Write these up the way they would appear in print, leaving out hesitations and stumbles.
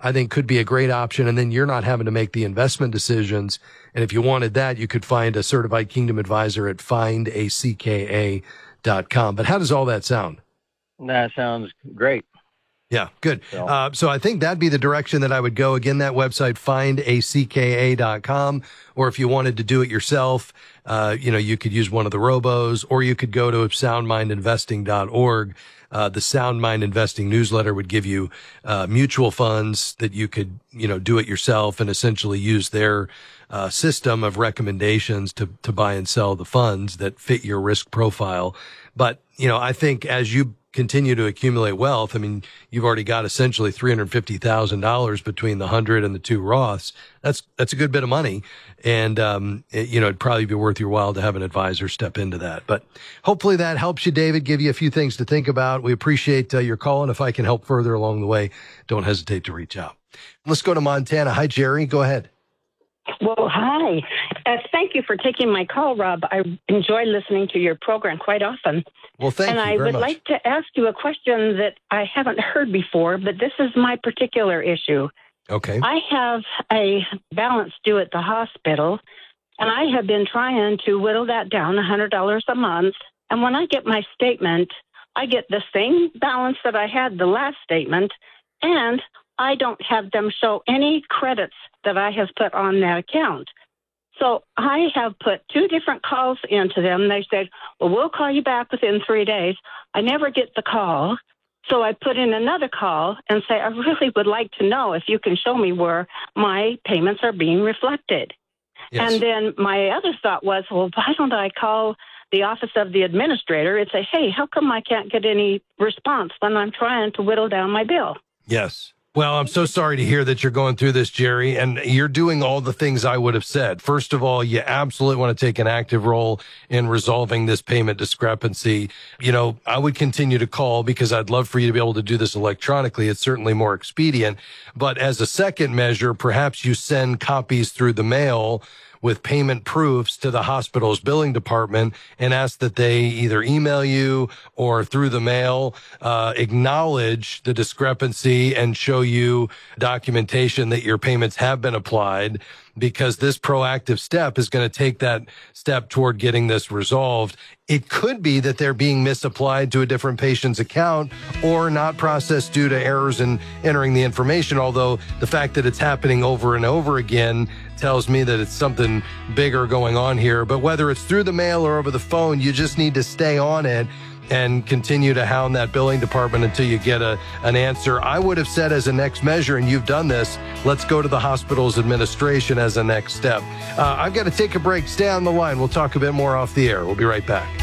I think could be a great option. And then you're not having to make the investment decisions. And if you wanted that, you could find a certified Kingdom advisor at findacka.com. But how does all that sound? That sounds great. Yeah, good. So I think that'd be the direction that I would go. Again, that website, findacka.com. Or if you wanted to do it yourself, you could use one of the robos, or you could go to soundmindinvesting.org. The Sound Mind Investing newsletter would give you mutual funds that you could, do it yourself and essentially use their system of recommendations to buy and sell the funds that fit your risk profile. But, I think as you continue to accumulate wealth, I mean, you've already got essentially $350,000 between the 100 and the 2 Roths. That's a good bit of money. And, it'd probably be worth your while to have an advisor step into that. But hopefully that helps you, David, give you a few things to think about. We appreciate your call. And if I can help further along the way, don't hesitate to reach out. Let's go to Montana. Hi, Jerry. Go ahead. Well, hi. Thank you for taking my call, Rob. I enjoy listening to your program quite often. Well, thank you very much. And I would like to ask you a question that I haven't heard before, but this is my particular issue. Okay. I have a balance due at the hospital, and I have been trying to whittle that down $100 a month. And when I get my statement, I get the same balance that I had the last statement, and I don't have them show any credits that I have put on that account. So I have put 2 different calls into them. They said, well, we'll call you back within 3 days. I never get the call. So I put in another call and say, I really would like to know if you can show me where my payments are being reflected. Yes. And then my other thought was, well, why don't I call the office of the administrator and say, hey, how come I can't get any response when I'm trying to whittle down my bill? Yes. Well, I'm so sorry to hear that you're going through this, Jerry, and you're doing all the things I would have said. First of all, you absolutely want to take an active role in resolving this payment discrepancy. I would continue to call because I'd love for you to be able to do this electronically. It's certainly more expedient. But as a second measure, perhaps you send copies through the mail with payment proofs to the hospital's billing department and ask that they either email you or through the mail acknowledge the discrepancy and show you documentation that your payments have been applied, because this proactive step is going to take that step toward getting this resolved. It could be that they're being misapplied to a different patient's account or not processed due to errors in entering the information, although the fact that it's happening over and over again tells me that it's something bigger going on here. But whether it's through the mail or over the phone, you just need to stay on it and continue to hound that billing department until you get an answer. I would have said as a next measure, and you've done this, let's go to the hospital's administration as a next step. I've got to take a break. Stay on the line. We'll talk a bit more off the air. We'll be right back.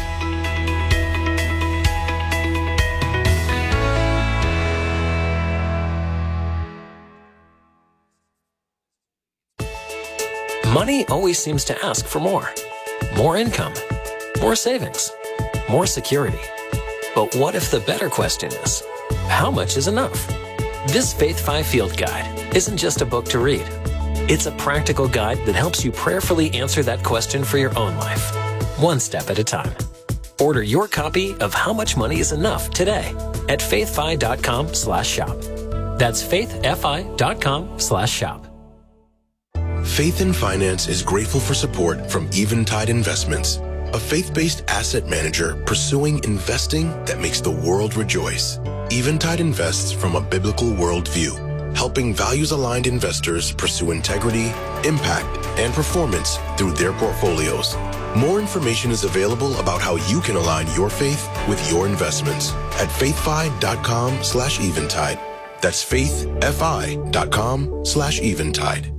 Money always seems to ask for more. More income, more savings, more security. But what if the better question is, how much is enough? This Faith 5 Field Guide isn't just a book to read. It's a practical guide that helps you prayerfully answer that question for your own life, one step at a time. Order your copy of How Much Money is Enough today at faithfi.com/shop. That's faithfi.com/shop. Faith in Finance is grateful for support from Eventide Investments, a faith-based asset manager pursuing investing that makes the world rejoice. Eventide invests from a biblical worldview, helping values-aligned investors pursue integrity, impact, and performance through their portfolios. More information is available about how you can align your faith with your investments at faithfi.com/eventide. That's faithfi.com/eventide.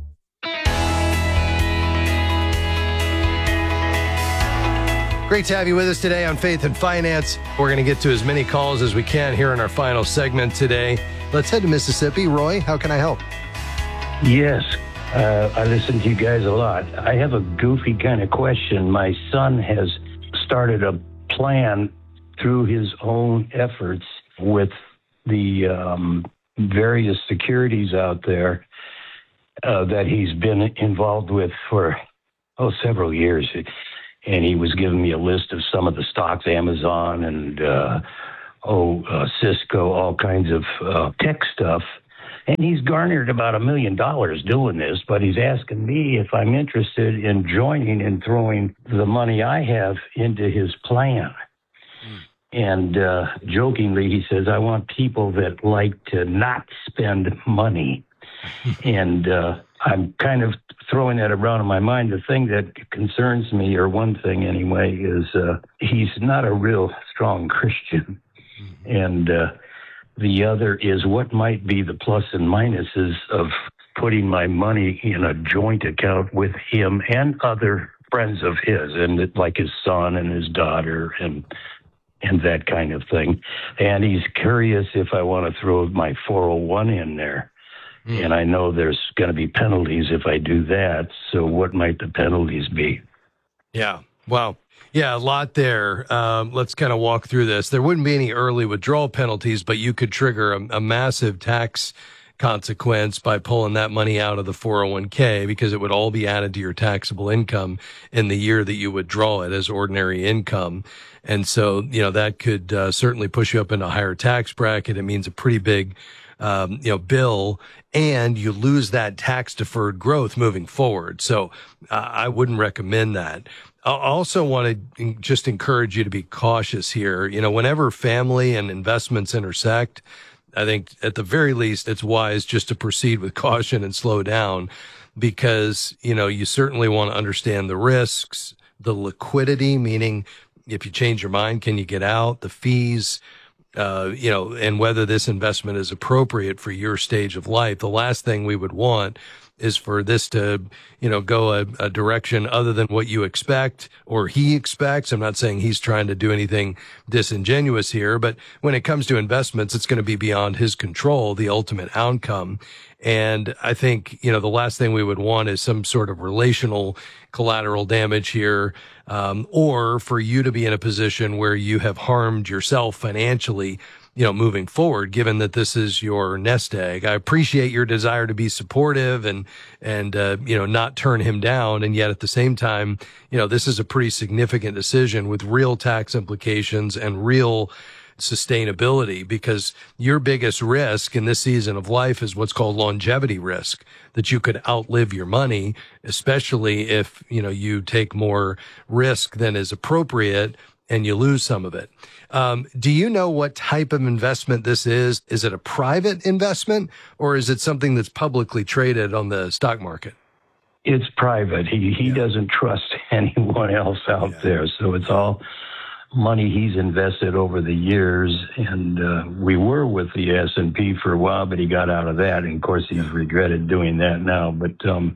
Great to have you with us today on Faith and Finance. We're going to get to as many calls as we can here in our final segment today. Let's head to Mississippi. Roy, how can I help? Yes, I listen to you guys a lot. I have a goofy kind of question. My son has started a plan through his own efforts with the various securities out there that he's been involved with for several years. And he was giving me a list of some of the stocks, Amazon and Cisco, all kinds of tech stuff. And he's garnered about $1 million doing this, but he's asking me if I'm interested in joining and throwing the money I have into his plan. And jokingly, he says, I want people that like to not spend money. And I'm kind of throwing that around in my mind. The thing that concerns me, or one thing anyway, is he's not a real strong Christian. And the other is what might be the plus and minuses of putting my money in a joint account with him and other friends of his, and like his son and his daughter and that kind of thing. And he's curious if I want to throw my 401 in there. And I know there's going to be penalties if I do that. So what might the penalties be? Yeah. Wow. Yeah, a lot there. Let's kind of walk through this. There wouldn't be any early withdrawal penalties, but you could trigger a massive tax consequence by pulling that money out of the 401k, because it would all be added to your taxable income in the year that you withdraw it as ordinary income. And so, that could certainly push you up into a higher tax bracket. It means a pretty big bill, and you lose that tax deferred growth moving forward. So I wouldn't recommend that. I also want to just encourage you to be cautious here. Whenever family and investments intersect, I think at the very least, it's wise just to proceed with caution and slow down, because, you certainly want to understand the risks, the liquidity, meaning if you change your mind, can you get out, the fees, and whether this investment is appropriate for your stage of life. The last thing we would want is for this to, go a direction other than what you expect or he expects. I'm not saying he's trying to do anything disingenuous here, but when it comes to investments, it's going to be beyond his control, the ultimate outcome. And I think, the last thing we would want is some sort of relational collateral damage here, or for you to be in a position where you have harmed yourself financially, moving forward, given that this is your nest egg. I appreciate your desire to be supportive and not turn him down. And yet at the same time, this is a pretty significant decision with real tax implications and real sustainability, because your biggest risk in this season of life is what's called longevity risk, that you could outlive your money, especially if, you take more risk than is appropriate and you lose some of it. Do you know what type of investment this is? Is it a private investment, or is it something that's publicly traded on the stock market? It's private. He doesn't trust anyone else out there. So it's all money he's invested over the years. And we were with the S&P for a while, but he got out of that. And of course, he's regretted doing that now. But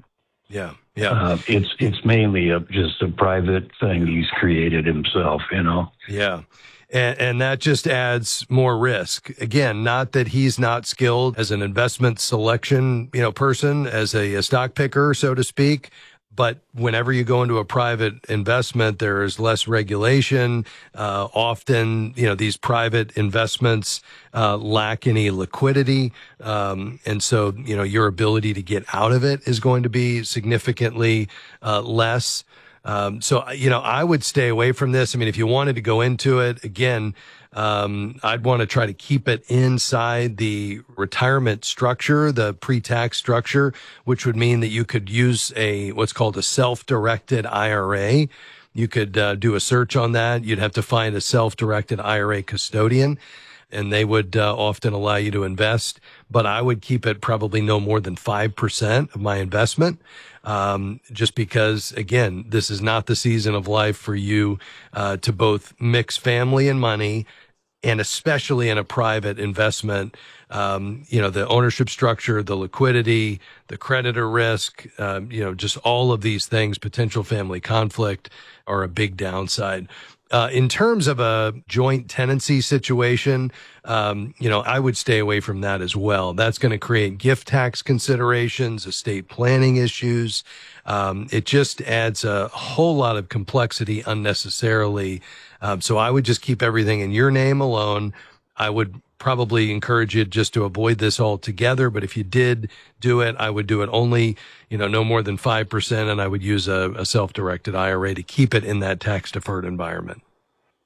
it's mainly just a private thing he's created himself, Yeah. And that just adds more risk. Again, not that he's not skilled as an investment selection, person, as a stock picker, so to speak. But whenever you go into a private investment, there is less regulation. Often, these private investments lack any liquidity. And so, your ability to get out of it is going to be significantly less. So, I would stay away from this. I mean, if you wanted to go into it, again, I'd want to try to keep it inside the retirement structure, the pre-tax structure, which would mean that you could use what's called a self-directed IRA. You could do a search on that. You'd have to find a self-directed IRA custodian, and they would often allow you to invest. But I would keep it probably no more than 5% of my investment. Just because, again, this is not the season of life for you to both mix family and money, and especially in a private investment. The ownership structure, the liquidity, the creditor risk, just all of these things, potential family conflict, are a big downside. In terms of a joint tenancy situation, I would stay away from that as well. That's going to create gift tax considerations, estate planning issues. It just adds a whole lot of complexity unnecessarily. So I would just keep everything in your name alone. I would probably encourage you just to avoid this altogether. But if you did do it, I would do it only, no more than 5%. And I would use a self-directed IRA to keep it in that tax-deferred environment.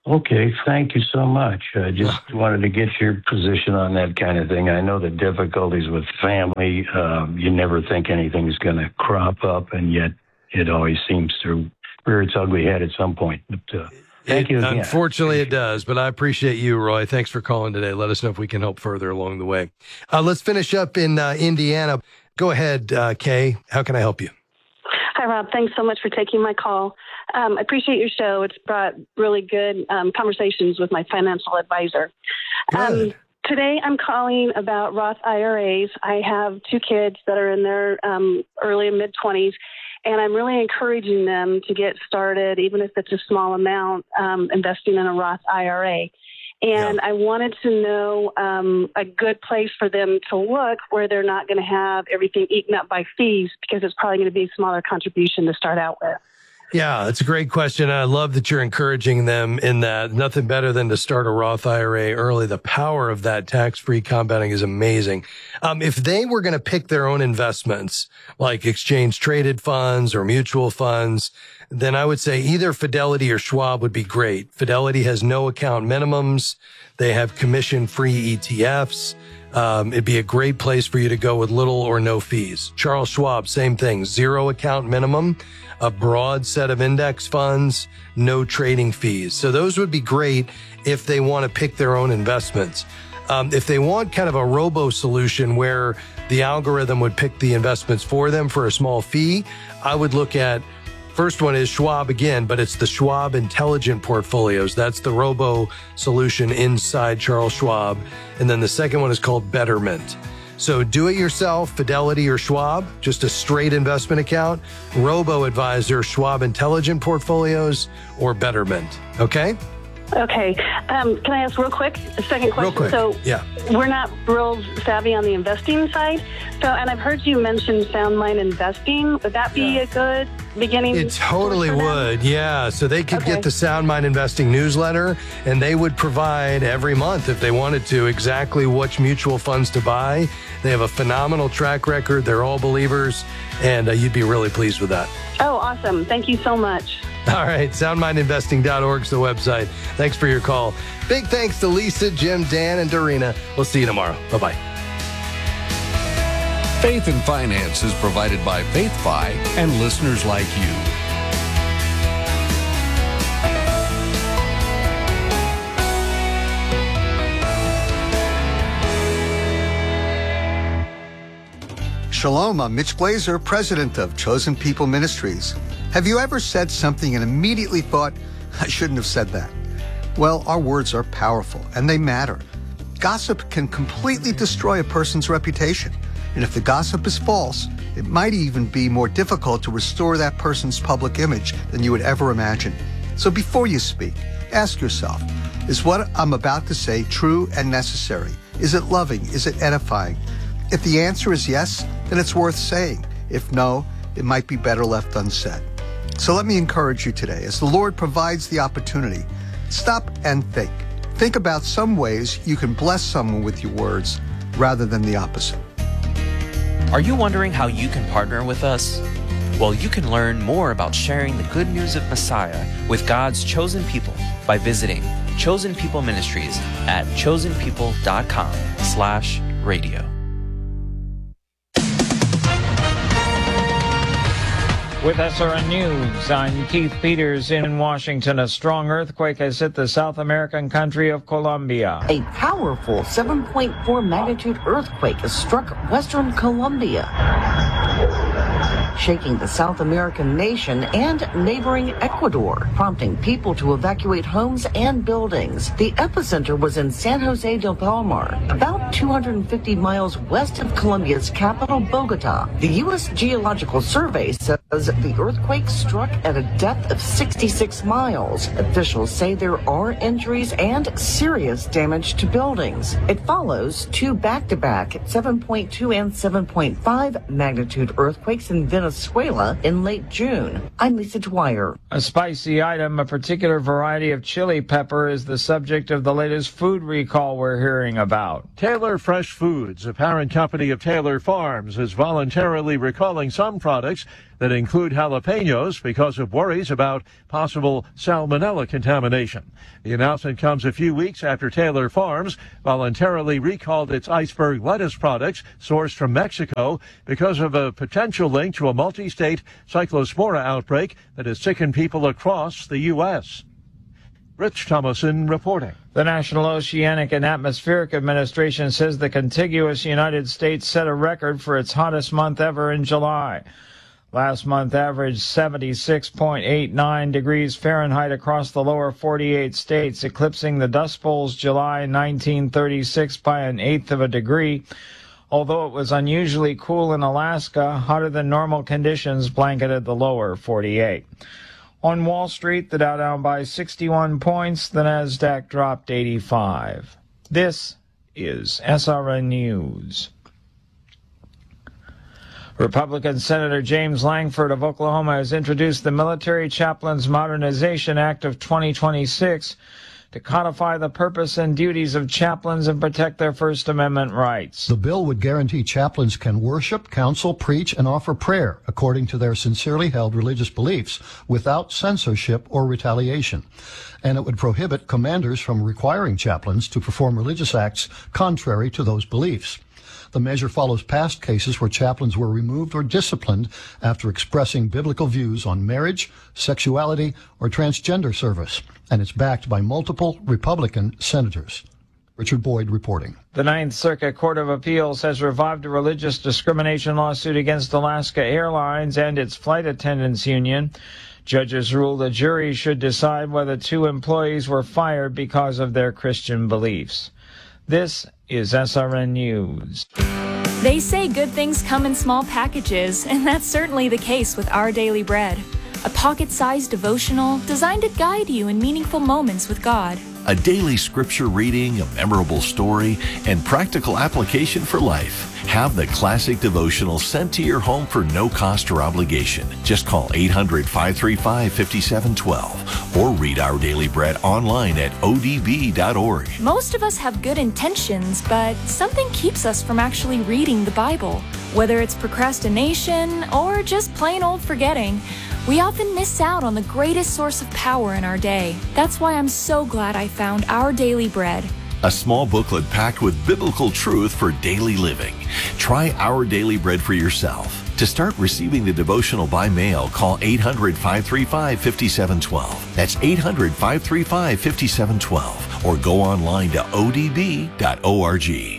Okay, thank you so much. I just wanted to get your position on that kind of thing. I know the difficulties with family. You never think anything's going to crop up, and yet it always seems to rear its ugly head at some point. But thank you again. Unfortunately, it does, but I appreciate you, Roy. Thanks for calling today. Let us know if we can help further along the way. Let's finish up in Indiana. Go ahead, Kay. How can I help you? Hi, Rob. Thanks so much for taking my call. I appreciate your show. It's brought really good conversations with my financial advisor. Today, I'm calling about Roth IRAs. I have 2 kids that are in their early and mid-20s, and I'm really encouraging them to get started, even if it's a small amount, investing in a Roth IRA. And I wanted to know a good place for them to look where they're not going to have everything eaten up by fees, because it's probably going to be a smaller contribution to start out with. Yeah, it's a great question. I love that you're encouraging them in that. Nothing better than to start a Roth IRA early. The power of that tax-free compounding is amazing. If they were going to pick their own investments, like exchange-traded funds or mutual funds, then I would say either Fidelity or Schwab would be great. Fidelity has no account minimums. They have commission-free ETFs. It'd be a great place for you to go with little or no fees. Charles Schwab, same thing, 0 account minimum, a broad set of index funds, no trading fees. So those would be great if they want to pick their own investments. If they want kind of a robo solution where the algorithm would pick the investments for them for a small fee, I would look at, first one is Schwab again, but it's the Schwab Intelligent Portfolios. That's the robo solution inside Charles Schwab. And then the second one is called Betterment. So do it yourself, Fidelity or Schwab, just a straight investment account, robo-advisor, Schwab Intelligent Portfolios, or Betterment. Okay? Okay. Can I ask real quick a second question? Real quick. So yeah. We're not real savvy on the investing side. So, and I've heard you mention Sound Mind Investing. Would that be a good beginning? It totally would. Yeah. So they could get the Sound Mind Investing newsletter, and they would provide every month, if they wanted to, exactly which mutual funds to buy. They have a phenomenal track record. They're all believers, and you'd be really pleased with that. Oh, awesome. Thank you so much. All right. SoundMindInvesting.org is the website. Thanks for your call. Big thanks to Lisa, Jim, Dan, and Dorina. We'll see you tomorrow. Bye-bye. Faith and Finance is provided by FaithFi and listeners like you. Shalom, I'm Mitch Glazer, president of Chosen People Ministries. Have you ever said something and immediately thought, I shouldn't have said that? Well, our words are powerful and they matter. Gossip can completely destroy a person's reputation. And if the gossip is false, it might even be more difficult to restore that person's public image than you would ever imagine. So before you speak, ask yourself, is what I'm about to say true and necessary? Is it loving? Is it edifying? If the answer is yes, then it's worth saying. If no, it might be better left unsaid. So let me encourage you today, as the Lord provides the opportunity, stop and think. Think about some ways you can bless someone with your words rather than the opposite. Are you wondering how you can partner with us? Well, you can learn more about sharing the good news of Messiah with God's chosen people by visiting Chosen People Ministries at chosenpeople.com/radio. With SRN News, I'm Keith Peters in Washington. A strong earthquake has hit the South American country of Colombia. A powerful 7.4 magnitude earthquake has struck western Colombia, shaking the South American nation and neighboring Ecuador, prompting people to evacuate homes and buildings. The epicenter was in San Jose del Palmar, about 250 miles west of Colombia's capital, Bogota. The U.S. Geological Survey says the earthquake struck at a depth of 66 miles. Officials say there are injuries and serious damage to buildings. It follows two back-to-back 7.2 and 7.5 magnitude earthquakes in Venezuela in late June. I'm Lisa Dwyer. A spicy item, a particular variety of chili pepper, is the subject of the latest food recall we're hearing about. Taylor Fresh Foods, a parent company of Taylor Farms, is voluntarily recalling some products that include jalapenos because of worries about possible salmonella contamination. The announcement comes a few weeks after Taylor Farms voluntarily recalled its iceberg lettuce products sourced from Mexico because of a potential link to a multi-state cyclospora outbreak that has sickened people across the U.S. Rich Thomason reporting. The National Oceanic and Atmospheric Administration says the contiguous United States set a record for its hottest month ever in July. Last month averaged 76.89 degrees Fahrenheit across the lower 48 states, eclipsing the Dust Bowl's July 1936 by 1/8 of a degree. Although it was unusually cool in Alaska, hotter than normal conditions blanketed the lower 48. On Wall Street, the Dow down by 61 points, the Nasdaq dropped 85. This is SRN News. Republican Senator James Langford of Oklahoma has introduced the Military Chaplains Modernization Act of 2026 to codify the purpose and duties of chaplains and protect their First Amendment rights. The bill would guarantee chaplains can worship, counsel, preach, and offer prayer according to their sincerely held religious beliefs without censorship or retaliation. And it would prohibit commanders from requiring chaplains to perform religious acts contrary to those beliefs. The measure follows past cases where chaplains were removed or disciplined after expressing biblical views on marriage, sexuality, or transgender service, and it's backed by multiple Republican senators. Richard Boyd reporting. The Ninth Circuit Court of Appeals has revived a religious discrimination lawsuit against Alaska Airlines and its flight attendants union. Judges ruled a jury should decide whether 2 employees were fired because of their Christian beliefs. This is SRN News. They say good things come in small packages, and that's certainly the case with Our Daily Bread, a pocket-sized devotional designed to guide you in meaningful moments with God. A daily scripture reading, a memorable story, and practical application for life. Have the classic devotional sent to your home for no cost or obligation. Just call 800-535-5712 or read Our Daily Bread online at odb.org. Most of us have good intentions, but something keeps us from actually reading the Bible. Whether it's procrastination or just plain old forgetting, we often miss out on the greatest source of power in our day. That's why I'm so glad I found Our Daily Bread. A small booklet packed with biblical truth for daily living. Try Our Daily Bread for yourself. To start receiving the devotional by mail, call 800-535-5712. That's 800-535-5712. Or go online to odb.org.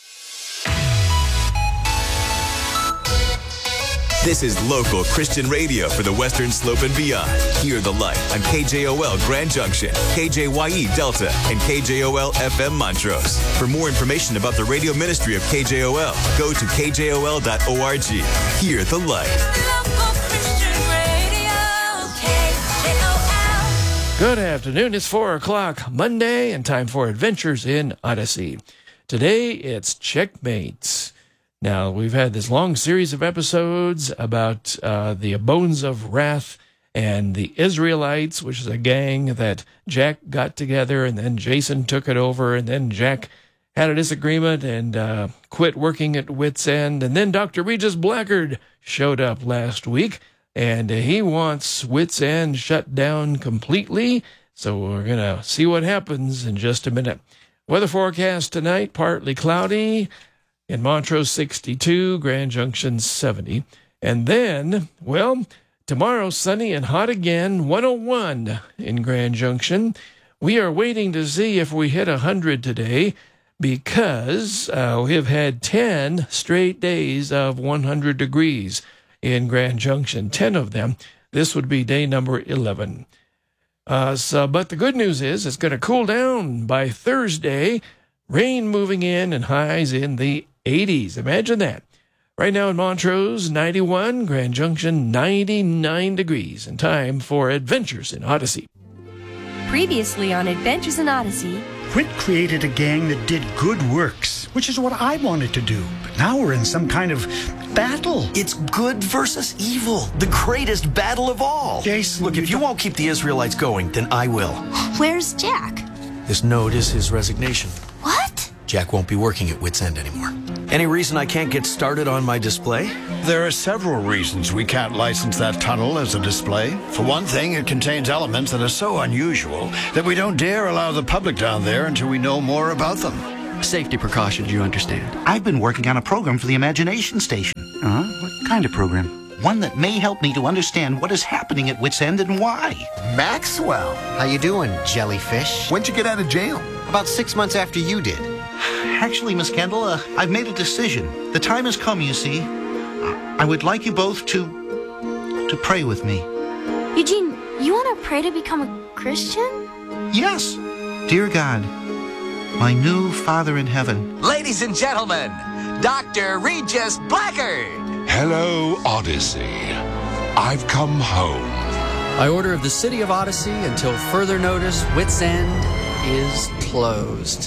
This is local Christian radio for the Western Slope and beyond. Hear the light on KJOL Grand Junction, KJYE Delta, and KJOL FM Montrose. For more information about the radio ministry of KJOL, go to kjol.org. Hear the light. Local Christian radio, KJOL. Good afternoon. It's 4 o'clock Monday and time for Adventures in Odyssey. Today it's Checkmates. Now, we've had this long series of episodes about the Bones of Wrath and the Israelites, which is a gang that Jack got together, and then Jason took it over, and then Jack had a disagreement and quit working at Wits End. And then Dr. Regis Blackard showed up last week, and he wants Wits End shut down completely. So we're going to see what happens in just a minute. Weather forecast tonight, partly cloudy. In Montrose, 62, Grand Junction, 70. And then, well, tomorrow, sunny and hot again, 101 in Grand Junction. We are waiting to see if we hit 100 today because we have had 10 straight days of 100 degrees in Grand Junction, 10 of them. This would be day number 11. But the good news is it's going to cool down by Thursday. Rain moving in and highs in the 80s. Imagine that. Right now in Montrose, 91, Grand Junction, 99 degrees, and time for Adventures in Odyssey. Previously on Adventures in Odyssey, Quint created a gang that did good works, which is what I wanted to do. But now we're in some kind of battle. It's good versus evil, the greatest battle of all. Jason, look, if you won't keep the Israelites going, then I will. Where's Jack? This note is his resignation. What? Jack won't be working at Wits End anymore. Any reason I can't get started on my display? There are several reasons we can't license that tunnel as a display. For one thing, it contains elements that are so unusual that we don't dare allow the public down there until we know more about them. Safety precautions, you understand. I've been working on a program for the Imagination Station. What kind of program? One that may help me to understand what is happening at Wits End and why. Maxwell, how you doing, jellyfish? When'd you get out of jail? About 6 months after you did. Actually, Miss Kendall, I've made a decision. The time has come, you see. I would like you both to pray with me. Eugene, you want to pray to become a Christian? Yes. Dear God, my new Father in heaven. Ladies and gentlemen, Dr. Regis Blackard. Hello, Odyssey. I've come home. By order of the City of Odyssey, until further notice, Wits End is closed.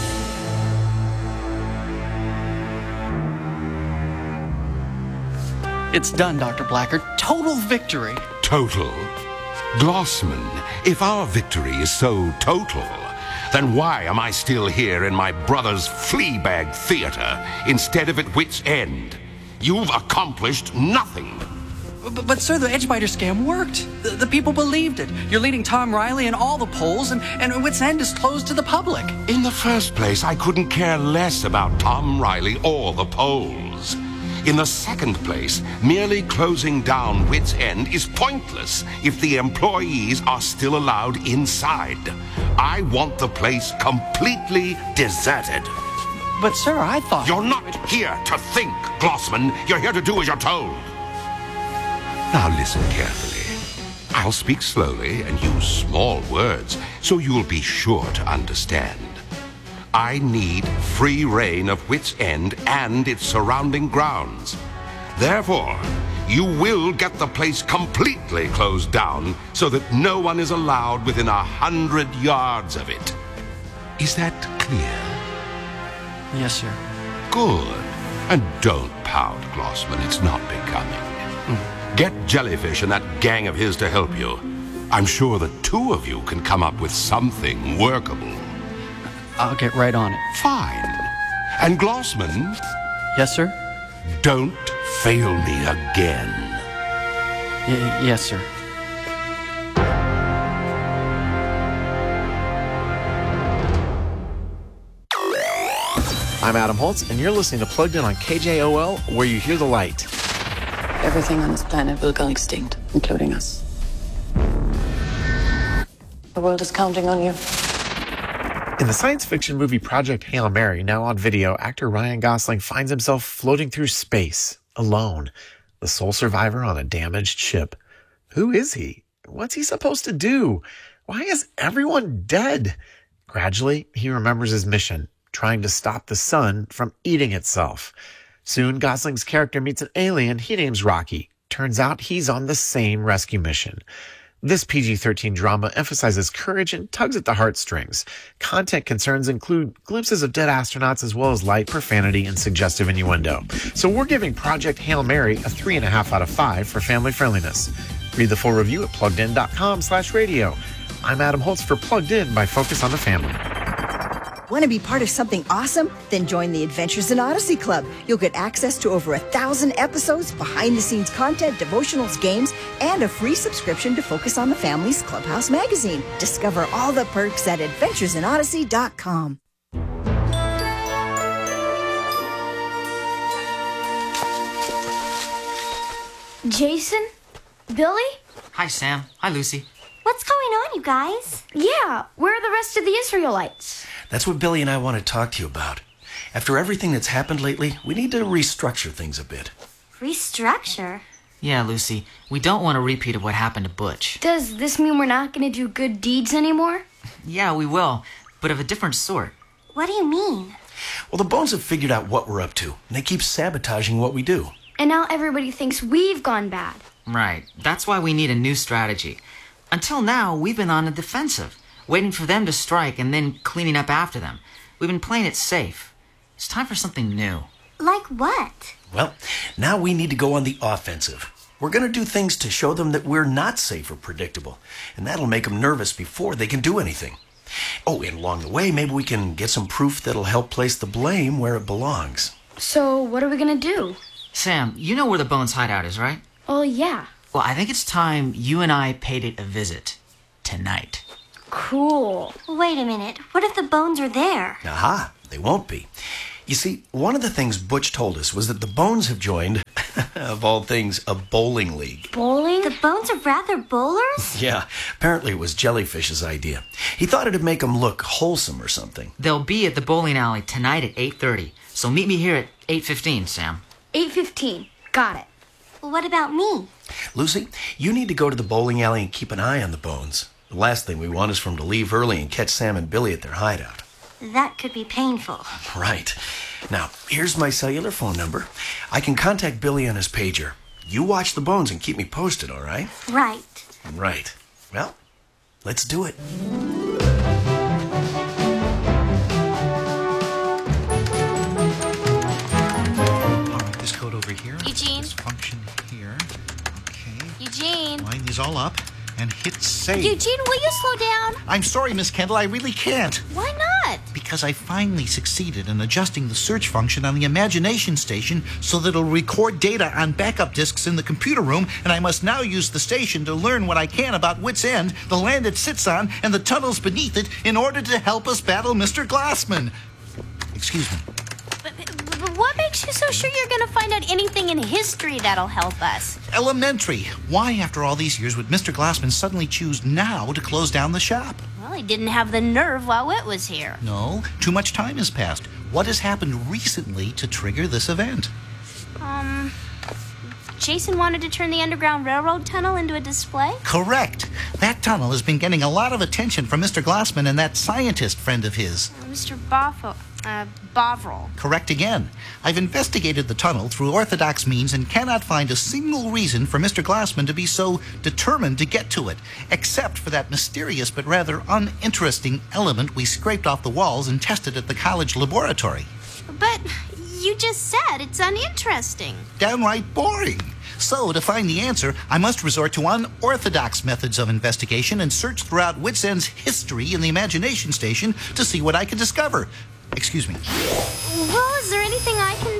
It's done, Dr. Blackard. Total victory. Total? Glossman, if our victory is so total, then why am I still here in my brother's Fleabag Theater instead of at Wits End? You've accomplished nothing. But sir, the Edgebiter scam worked. The people believed it. You're leading Tom Riley in all the polls, and Wits End is closed to the public. In the first place, I couldn't care less about Tom Riley or the polls. In the second place, merely closing down Wits End is pointless if the employees are still allowed inside. I want the place completely deserted. But sir, I thought... You're not here to think, Glossman. You're here to do as you're told. Now listen carefully. I'll speak slowly and use small words so you'll be sure to understand. I need free reign of Wits End and its surrounding grounds. Therefore, you will get the place completely closed down so that no one is allowed within 100 yards of it. Is that clear? Yes, sir. Good. And don't pout, Glossman. It's not becoming. Get Jellyfish and that gang of his to help you. I'm sure the two of you can come up with something workable. I'll get right on it. Fine. And Glossman? Yes, sir? Don't fail me again. Yes, sir. I'm Adam Holtz, and you're listening to Plugged In on KJOL, where you hear the light. Everything on this planet will go extinct, including us. The world is counting on you. In the science fiction movie Project Hail Mary, now on video, actor Ryan Gosling finds himself floating through space, alone, the sole survivor on a damaged ship. Who is he? What's he supposed to do? Why is everyone dead? Gradually, he remembers his mission, trying to stop the sun from eating itself. Soon, Gosling's character meets an alien he names Rocky. Turns out he's on the same rescue mission. This PG-13 drama emphasizes courage and tugs at the heartstrings. Content concerns include glimpses of dead astronauts as well as light profanity and suggestive innuendo. So we're giving Project Hail Mary a 3.5 out of 5 for family friendliness. Read the full review at pluggedin.com/radio. I'm Adam Holtz for Plugged In by Focus on the Family. Want to be part of something awesome? Then join the Adventures in Odyssey Club. You'll get access to over 1,000 episodes, behind-the-scenes content, devotionals, games, and a free subscription to Focus on the Family's Clubhouse magazine. Discover all the perks at adventuresinodyssey.com. Jason? Billy? Hi, Sam. Hi, Lucy. What's going on, you guys? Yeah, where are the rest of the Israelites? That's what Billy and I want to talk to you about. After everything that's happened lately, we need to restructure things a bit. Restructure? Yeah, Lucy. We don't want a repeat of what happened to Butch. Does this mean we're not going to do good deeds anymore? Yeah, we will, but of a different sort. What do you mean? Well, the Bones have figured out what we're up to, and they keep sabotaging what we do. And now everybody thinks we've gone bad. Right. That's why we need a new strategy. Until now, we've been on the defensive, waiting for them to strike and then cleaning up after them. We've been playing it safe. It's time for something new. Like what? Well, now we need to go on the offensive. We're going to do things to show them that we're not safe or predictable, and that'll make them nervous before they can do anything. Oh, and along the way, maybe we can get some proof that'll help place the blame where it belongs. So, what are we gonna do? Sam, you know where the Bones hideout is, right? Oh, yeah. Well, I think it's time you and I paid it a visit. Tonight. Cool. Wait a minute. What if the Bones are there? Aha, they won't be. You see, one of the things Butch told us was that the Bones have joined, of all things, a bowling league. Bowling? The Bones are rather bowlers? Yeah, apparently it was Jellyfish's idea. He thought it'd make them look wholesome or something. They'll be at the bowling alley tonight at 8:30. So meet me here at 8:15, Sam. 8:15. Got it. Well, what about me? Lucy, you need to go to the bowling alley and keep an eye on the Bones. The last thing we want is for them to leave early and catch Sam and Billy at their hideout. That could be painful. Right. Now, here's my cellular phone number. I can contact Billy on his pager. You watch the Bones and keep me posted, all right? Right. Right. Well, let's do it. All right, this code over here. Eugene. This function here. Okay. Eugene. Line these all up and hit save. Eugene, will you slow down? I'm sorry, Miss Kendall, I really can't. Why not? Because I finally succeeded in adjusting the search function on the Imagination Station so that it'll record data on backup disks in the computer room, and I must now use the station to learn what I can about Wits End, the land it sits on, and the tunnels beneath it in order to help us battle Mr. Glassman. Excuse me. But what makes you so sure you're going to find out anything in history that'll help us? Elementary. Why, after all these years, would Mr. Glassman suddenly choose now to close down the shop? Well, he didn't have the nerve while Whit was here. No, too much time has passed. What has happened recently to trigger this event? Jason wanted to turn the Underground Railroad tunnel into a display? Correct. That tunnel has been getting a lot of attention from Mr. Glassman and that scientist friend of his. Mr. Bovril. Correct again. I've investigated the tunnel through orthodox means and cannot find a single reason for Mr. Glassman to be so determined to get to it, except for that mysterious but rather uninteresting element we scraped off the walls and tested at the college laboratory. But you just said it's uninteresting. Downright boring. So, to find the answer, I must resort to unorthodox methods of investigation and search throughout Wits End's history in the Imagination Station to see what I can discover. Excuse me. Well, is there anything I can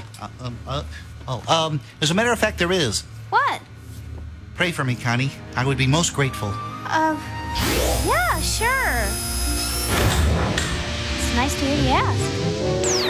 do? As a matter of fact, there is. What? Pray for me, Connie. I would be most grateful. Yeah, sure. It's nice to hear you ask.